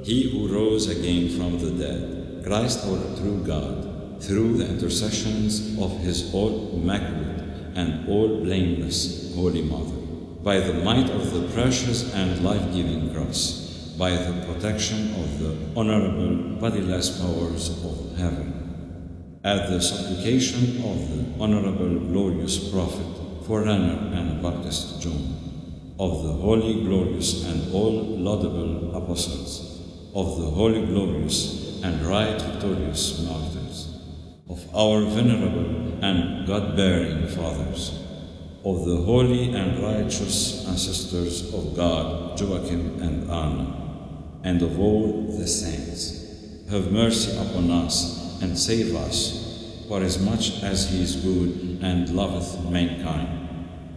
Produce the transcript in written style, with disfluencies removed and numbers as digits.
he who rose again from the dead, Christ our true God, through the intercessions of his all immaculate and all blameless Holy Mother, by the might of the precious and life-giving cross, by the protection of the honorable bodiless powers of heaven, at the supplication of the honorable glorious prophet, forerunner and Baptist John, of the holy, glorious, and all laudable apostles, of the holy, glorious, and right victorious martyrs, of our venerable and God-bearing fathers, of the holy and righteous ancestors of God, Joachim and Anna, and of all the saints. Have mercy upon us and save us, forasmuch as he is good and loveth mankind.